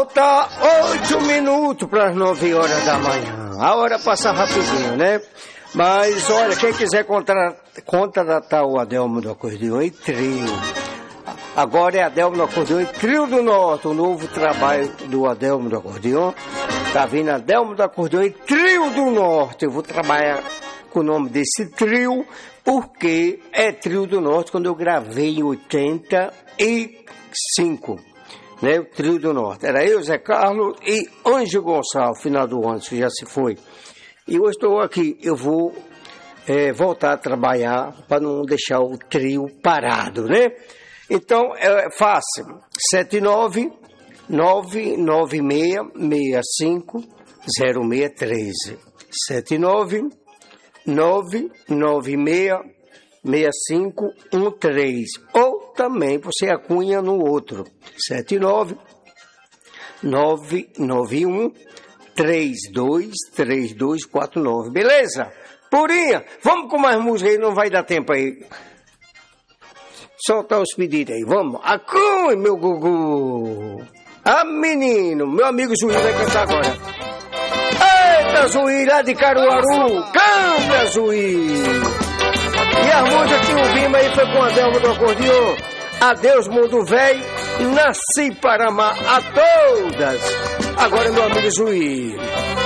Falta 8 minutos para as 9 horas da manhã. A hora passa rapidinho, né? Mas, olha, quem quiser contratar o Adelmo do Acordeão em trio. Agora é Adelmo do Acordeão em Trio do Norte, o novo trabalho do Adelmo do Acordeão. Tá vindo Adelmo do Acordeão em Trio do Norte. Eu vou trabalhar com o nome desse trio, porque é Trio do Norte quando eu gravei em 85. Né, o Trio do Norte. Era eu, Zé Carlos e Ângelo Gonçalves, final do ano, que já se foi. E hoje estou aqui, eu vou voltar a trabalhar para não deixar o trio parado, né? Então, é fácil. 79996650613. 799966513. Ou também você acunha no outro. 79991323249. Beleza? Purinha, vamos com mais música aí, não vai dar tempo aí. Solta os pedidos aí, vamos. Acunha, meu Gugu. Ah, menino, meu amigo Juiz vai cantar agora. Eita, Juiz, lá de Caruaru. Canta, Juiz. E a música que ouvimos aí foi com o Adelmo do Acordeão. Adeus, mundo velho, nasci para amar a todas. Agora, meu amigo Juiz.